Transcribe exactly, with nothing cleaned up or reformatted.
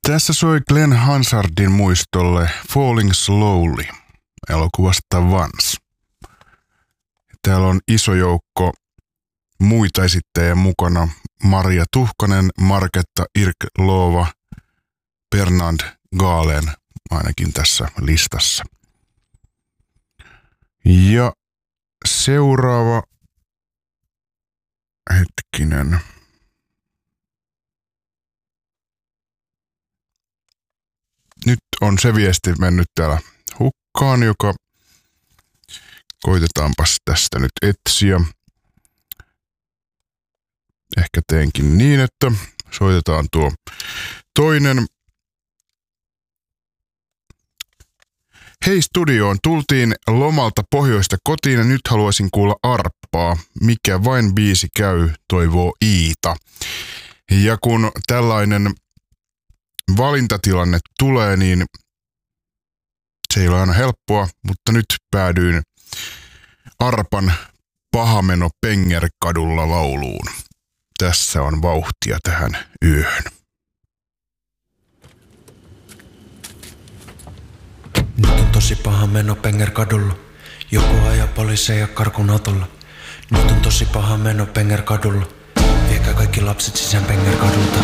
Tässä soi Glenn Hansardin muistolle Falling Slowly elokuvasta Once. Täällä on iso joukko muita esittäjiä mukana. Maria Tuhkanen, Marketta Irkloova, Bernard Gaalen ainakin tässä listassa. Ja seuraava hetkinen. Nyt on se viesti mennyt täällä hukkaan, joka koitetaanpas tästä nyt etsiä. Ehkä teenkin niin, että soitetaan tuo toinen. Hei studioon, tultiin lomalta pohjoista kotiin ja nyt haluaisin kuulla arppaa. Mikä vain biisi käy, toivoo Iita. Ja kun tällainen valintatilanne tulee, niin se ei ole aina helppoa, mutta nyt päädyin arpan Pahameno Pengerkadulla lauluun. Tässä on vauhtia tähän yöhön. Nyt on tosi paha meno Pengerkadulla. Joku ajaa poliiseja karkun autolla. Nyt on tosi paha meno Pengerkadulla. Viekää kaikki lapset sisään Pengerkadulta.